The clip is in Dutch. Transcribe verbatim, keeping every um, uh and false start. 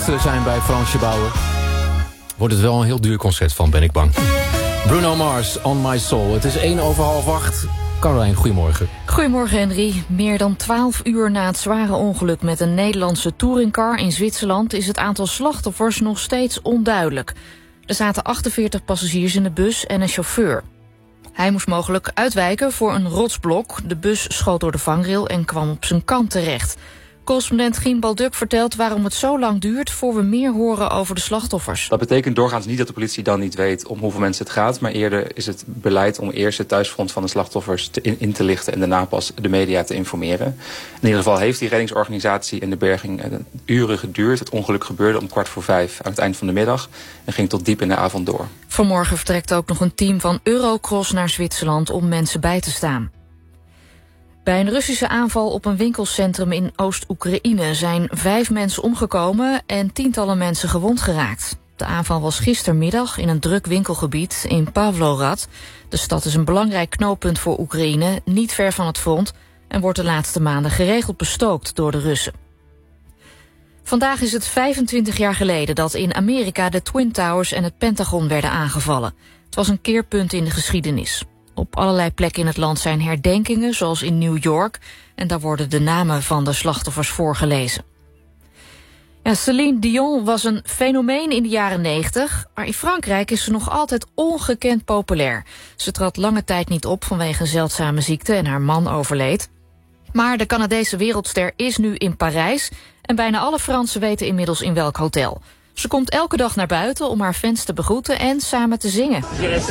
luisteren zijn bij Fransje Bauer. Wordt het wel een heel duur concert van, ben ik bang. Bruno Mars, On My Soul. Het is één over half acht. Caroline, goedemorgen. Goedemorgen, Henry. Meer dan twaalf uur na het zware ongeluk met een Nederlandse touringcar in Zwitserland is het aantal slachtoffers nog steeds onduidelijk. Er zaten achtenveertig passagiers in de bus en een chauffeur. Hij moest mogelijk uitwijken voor een rotsblok. De bus schoot door de vangrail en kwam op zijn kant terecht. Correspondent Gien Balduk vertelt waarom het zo lang duurt voor we meer horen over de slachtoffers. Dat betekent doorgaans niet dat de politie dan niet weet om hoeveel mensen het gaat. Maar eerder is het beleid om eerst het thuisfront van de slachtoffers te in, in te lichten en daarna pas de media te informeren. In ieder geval heeft die reddingsorganisatie en de berging uh, uren geduurd. Het ongeluk gebeurde om kwart voor vijf aan het eind van de middag en ging tot diep in de avond door. Vanmorgen vertrekt ook nog een team van Eurocross naar Zwitserland om mensen bij te staan. Bij een Russische aanval op een winkelcentrum in Oost-Oekraïne zijn vijf mensen omgekomen en tientallen mensen gewond geraakt. De aanval was gistermiddag in een druk winkelgebied in Pavlograd. De stad is een belangrijk knooppunt voor Oekraïne, niet ver van het front, en wordt de laatste maanden geregeld bestookt door de Russen. Vandaag is het vijfentwintig jaar geleden dat in Amerika de Twin Towers en het Pentagon werden aangevallen. Het was een keerpunt in de geschiedenis. Op allerlei plekken in het land zijn herdenkingen, zoals in New York, en daar worden de namen van de slachtoffers voorgelezen. Ja, Céline Dion was een fenomeen in de jaren negentig, maar in Frankrijk is ze nog altijd ongekend populair. Ze trad lange tijd niet op vanwege een zeldzame ziekte en haar man overleed. Maar de Canadese wereldster is nu in Parijs en bijna alle Fransen weten inmiddels in welk hotel. Ze komt elke dag naar buiten om haar fans te begroeten en samen te zingen.